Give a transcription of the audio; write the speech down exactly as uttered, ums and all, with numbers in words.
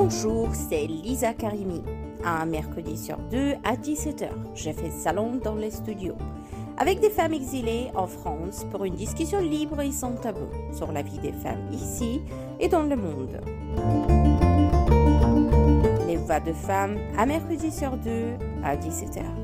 Bonjour, c'est Lisa Karimi. Un mercredi sur deux à dix-sept heures, je fais salon dans les studios avec des femmes exilées en France pour une discussion libre et sans tabou sur la vie des femmes ici et dans le monde. Les voix de femmes à mercredi sur deux à dix-sept heures.